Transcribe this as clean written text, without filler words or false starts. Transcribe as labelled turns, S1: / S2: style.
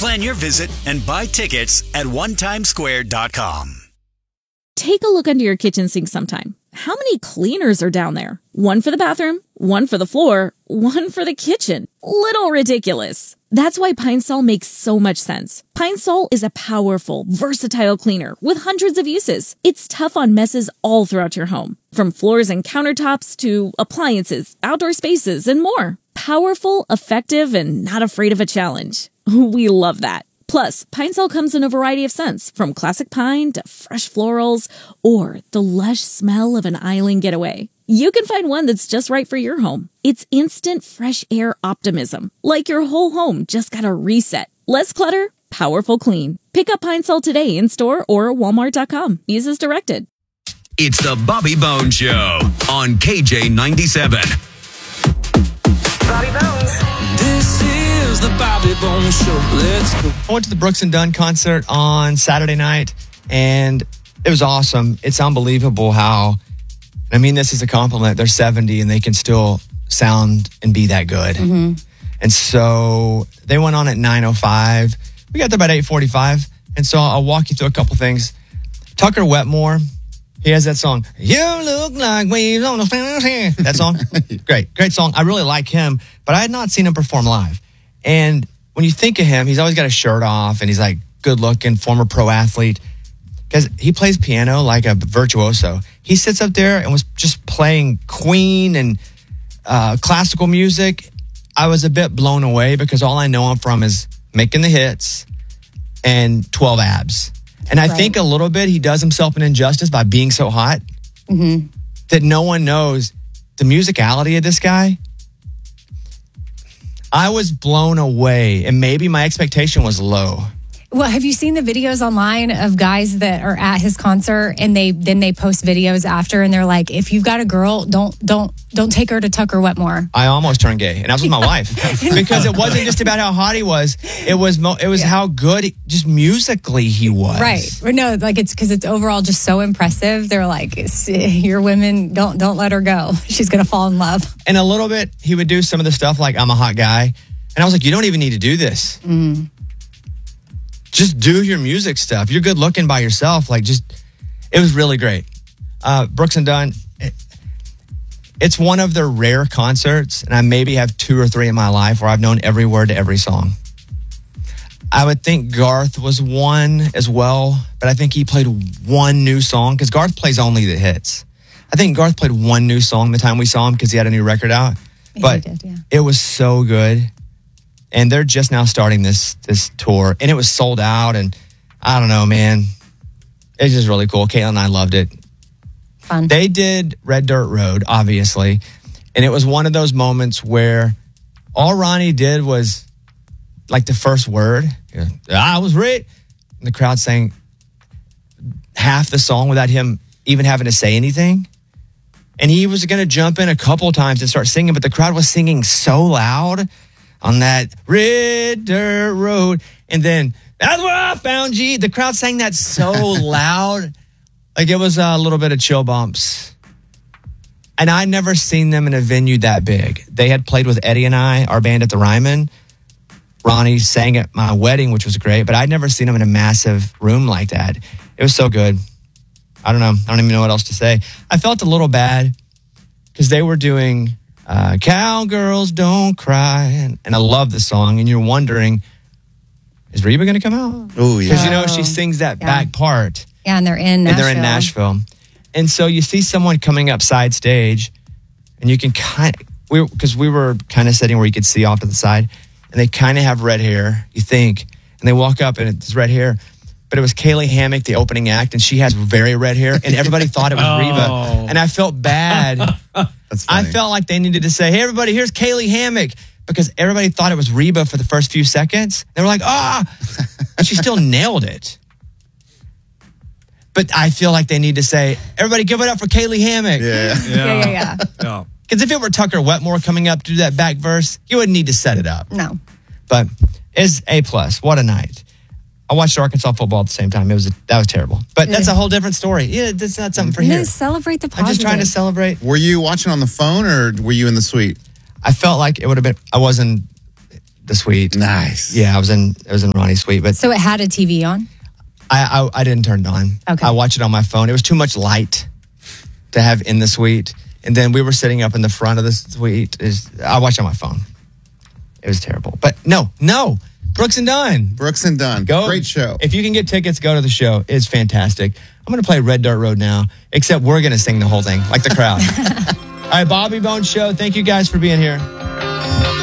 S1: Plan your visit and buy tickets at onetimesquare.com.
S2: Take a look under your kitchen sink sometime. How many cleaners are down there? One for the bathroom, one for the floor, one for the kitchen. Little ridiculous. That's why Pine Sol makes so much sense. Pine Sol is a powerful, versatile cleaner with hundreds of uses. It's tough on messes all throughout your home, from floors and countertops to appliances, outdoor spaces, and more. Powerful, effective, and not afraid of a challenge. We love that. Plus, Pine Sol comes in a variety of scents, from classic pine to fresh florals or the lush smell of an island getaway. You can find one that's just right for your home. It's instant fresh air optimism, like your whole home just got a reset. Less clutter, powerful clean. Pick up Pine Sol today in store or walmart.com. Use as directed.
S3: It's the Bobby Bones Show on KJ97.
S4: Bobby Bones.
S5: This is the Bobby Bones Show. Let's go.
S6: I went to the Brooks and Dunn concert on Saturday night, and it was awesome. It's unbelievable how, I mean this is a compliment, they're 70 and they can still sound and be that good. Mm-hmm. And so they went on at 9:05. We got there about 8:45. And so I'll walk you through a couple things. Tucker Wetmore, he has that song, You Look Like Waves on the Fantasy. That song, great song. I really like him, but I had not seen him perform live. And when you think of him, he's always got his shirt off and he's like good looking, former pro athlete. Because he plays piano like a virtuoso. He sits up there and was just playing Queen and classical music. I was a bit blown away because all I know him from is making the hits and 12 abs. And I think a little bit he does himself an injustice by being so hot that no one knows the musicality of this guy. I was blown away, and maybe my expectation was low.
S7: Well, have you seen the videos online of guys that are at his concert and they post videos after and they're like, if you've got a girl, don't take her to Tucker Wetmore.
S6: I almost turned gay, and I was with my wife because it wasn't just about how hot he was. It was how good just musically he was.
S7: Right. No, like it's because it's overall just so impressive. They're like, your women, don't let her go. She's going to fall in love.
S6: And a little bit, he would do some of the stuff like, I'm a hot guy. And I was like, you don't even need to do this. Just do your music stuff. You're good looking by yourself. It was really great. Brooks and Dunn, it's one of their rare concerts, and I maybe have 2 or 3 in my life where I've known every word to every song. I would think Garth was one as well, but I think he played one new song because Garth plays only the hits. I think Garth played one new song the time we saw him because he had a new record out. But it was so good. And they're just now starting this tour. And it was sold out. And I don't know, man. It's just really cool. Caitlin and I loved it.
S7: Fun.
S6: They did Red Dirt Road, obviously. And it was one of those moments where all Ronnie did was like the first word. I was right. And the crowd sang half the song without him even having to say anything. And he was going to jump in a couple times and start singing. But the crowd was singing so loud on that Red Dirt Road. And then, that's where I found you. The crowd sang that so loud. Like it was a little bit of chill bumps. And I'd never seen them in a venue that big. They had played with Eddie and I, our band at the Ryman. Ronnie sang at my wedding, which was great. But I'd never seen them in a massive room like that. It was so good. I don't know. I don't even know what else to say. I felt a little bad because they were doing Cowgirls Don't Cry. And I love the song. And you're wondering, is Reba going to come out?
S8: Oh, yeah.
S6: Because, she sings that back part.
S7: Yeah, and they're in Nashville.
S6: And so you see someone coming up side stage, and you can because we were kind of sitting where you could see off to the side, and they kind of have red hair, you think. And they walk up, and it's red hair. But it was Kaylee Hammack, the opening act, and she has very red hair, and everybody thought it was Reba. And I felt bad.
S8: That's funny.
S6: I felt like they needed to say, hey, everybody, here's Kaylee Hammack, because everybody thought it was Reba for the first few seconds. They were like, and she still nailed it. But I feel like they need to say, everybody give it up for Kaylee Hammack.
S7: Yeah.
S6: Because if it were Tucker Wetmore coming up to do that back verse, you wouldn't need to set it up.
S7: No.
S6: But it's A+. What a night. I watched Arkansas football at the same time. That was terrible. But that's a whole different story. Yeah, that's not something for here.
S7: Celebrate the positive.
S6: I'm just trying to celebrate.
S8: Were you watching on the phone or were you in the suite?
S6: I felt like it would have been, the suite.
S4: Nice.
S6: Yeah, I was in Ronnie's suite, but
S7: So it had a TV on?
S6: I didn't turn it on.
S7: Okay.
S6: I watched it on my phone. It was too much light to have in the suite. And then we were sitting up in the front of the suite. I watched it on my phone. It was terrible. But no. Brooks and Dunn.
S4: Brooks and Dunn.
S6: Go.
S4: Great show.
S6: If you can get tickets, go to the show. It's fantastic. I'm going to play Red Dirt Road now, except we're going to sing the whole thing like the crowd. All right, Bobby Bones Show. Thank you guys for being here.